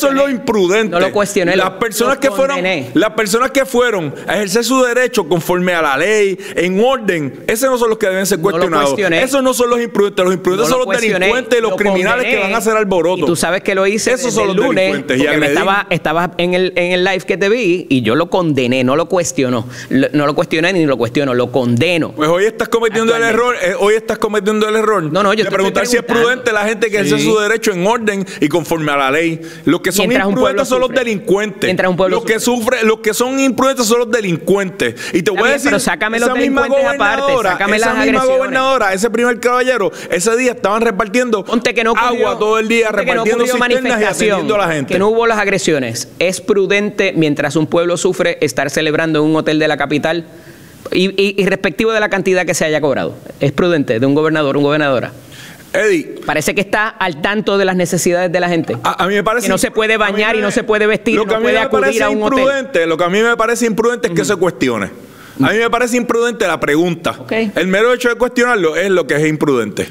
eso es lo imprudente. No lo cuestioné. Las personas que fueron a ejercer su derecho conforme a la ley, en orden, esos no son los que deben ser cuestionados. Esos no son los imprudentes. Los imprudentes son los delincuentes, los criminales que van a hacer alboroto. Y tú sabes que lo hice esos son los lunes, delincuentes. porque estaba en el live que te vi y yo lo condené, no lo cuestiono. No lo cuestioné ni lo cuestiono, lo condeno. Pues hoy estás cometiendo el error. No, yo de preguntar si es prudente la gente que ejerce su derecho en orden y conforme a la ley. Los que son imprudentes son los delincuentes. Los que son imprudentes son los delincuentes. Y te voy a decir, pero sácame los delincuentes aparte, sácame las agresiones. Esa misma gobernadora, ese primer caballero, ese día estaban repartiendo agua todo el día, repartiendo cisternas y atendiendo a la gente. Que no hubo las agresiones. Es prudente, mientras un pueblo sufre, estar celebrando en un hotel de la capital y respectivo de la cantidad que se haya cobrado. Es prudente de un gobernador o gobernadora. Eddie, parece que está al tanto de las necesidades de la gente. A mí me parece que no se puede bañar y no se puede vestir, no puede acudir a un hotel. Lo que a mí me parece imprudente es que se cuestione. A mí me parece imprudente la pregunta. El mero hecho de cuestionarlo es lo que es imprudente.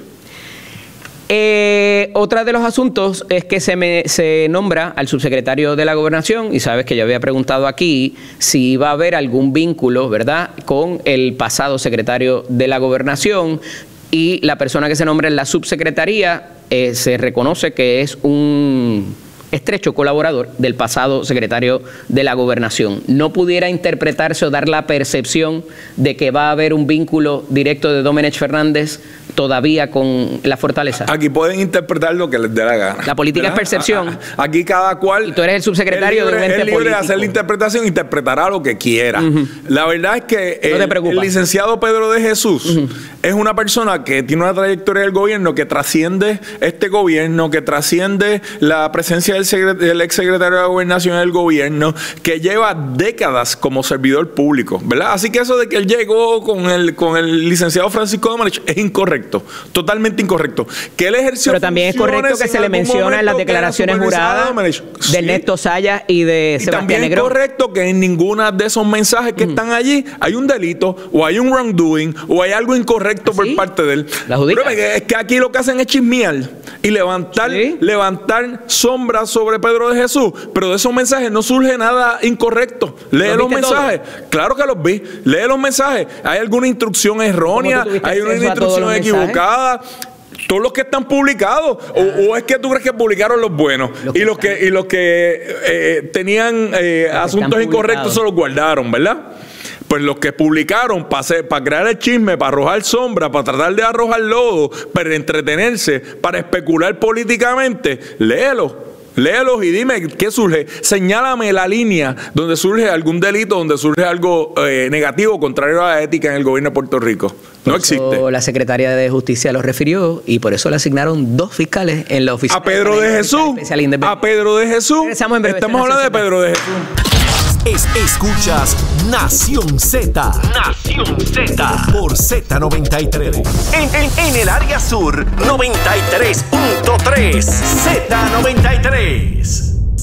Otra de los asuntos es que se nombra al subsecretario de la Gobernación, y sabes que yo había preguntado aquí si iba a haber algún vínculo, ¿verdad?, con el pasado secretario de la Gobernación, y la persona que se nombra en la subsecretaría se reconoce que es un estrecho colaborador del pasado secretario de la Gobernación. No pudiera interpretarse o dar la percepción de que va a haber un vínculo directo de Domenech Fernández todavía con la Fortaleza. Aquí pueden interpretar lo que les dé la gana. La política es percepción. Aquí cada cual... Y tú eres el subsecretario de un ente político. Es libre de hacer la interpretación, interpretará lo que quiera. La verdad es que el licenciado Pedro de Jesús es una persona que tiene una trayectoria del gobierno que trasciende este gobierno, que trasciende la presencia del exsecretario de la Gobernación del gobierno, que lleva décadas como servidor público, ¿verdad? Así que eso de que él llegó con el licenciado Francisco Domenech es incorrecto. Totalmente incorrecto. Que él ejerció. Pero también es correcto que se le menciona en las declaraciones juradas de Ernesto Sayas y de Sebastián Negrón. Es correcto que en ninguna de esos mensajes que están allí hay un delito o hay un wrongdoing o hay algo incorrecto por parte de él. Pero es que aquí lo que hacen es chismear y levantar sombras sobre Pedro de Jesús, pero de esos mensajes no surge nada incorrecto. Lee los mensajes. Claro que los vi. Lee los mensajes. ¿Hay alguna instrucción errónea? ¿Hay una instrucción equivocada? Todos los que están publicados, o es que tú crees que publicaron los buenos y los que tenían asuntos incorrectos se los guardaron, ¿verdad? Pues los que publicaron para crear el chisme, para arrojar sombra, para tratar de arrojar lodo, para entretenerse, para especular políticamente, léelos y dime qué surge. Señálame la línea donde surge algún delito, donde surge algo negativo, contrario a la ética en el gobierno de Puerto Rico. No existe. La secretaria de Justicia lo refirió y por eso le asignaron 2 fiscales en la oficina. A Pedro de Jesús. A Pedro de Jesús. Estamos hablando de Pedro de Jesús. Escuchas Nación Z. Nación Z. Por Z93. En el área sur, 93.3. Z93.